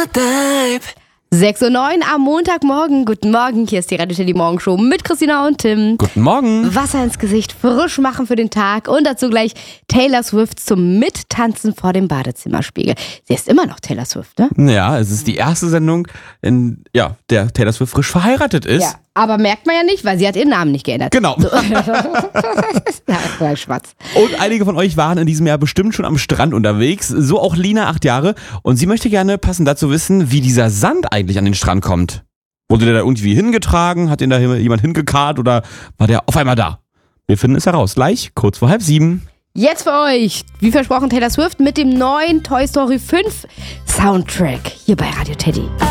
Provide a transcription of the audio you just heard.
6:09 Uhr am Montagmorgen. Guten Morgen, hier ist die Radio Teddy Morgenshow mit Christina und Tim. Guten Morgen. Wasser ins Gesicht, frisch machen für den Tag und dazu gleich Taylor Swift zum Mittanzen vor dem Badezimmerspiegel. Sie ist immer noch Taylor Swift, ne? Ja, es ist die erste Sendung, in der Taylor Swift frisch verheiratet ist. Ja, aber merkt man ja nicht, weil sie hat ihren Namen nicht geändert. Genau. So. Ja, Schwarz. Und einige von euch waren in diesem Jahr bestimmt schon am Strand unterwegs. So auch Lina, 8 Jahre. Und sie möchte gerne passend dazu wissen, wie dieser Sand eigentlich an den Strand kommt. Wurde der da irgendwie hingetragen? Hat den da jemand hingekarrt oder war der auf einmal da? Wir finden es heraus. Gleich, kurz vor 6:30. Jetzt für euch, wie versprochen, Taylor Swift mit dem neuen Toy Story 5 Soundtrack hier bei Radio Teddy.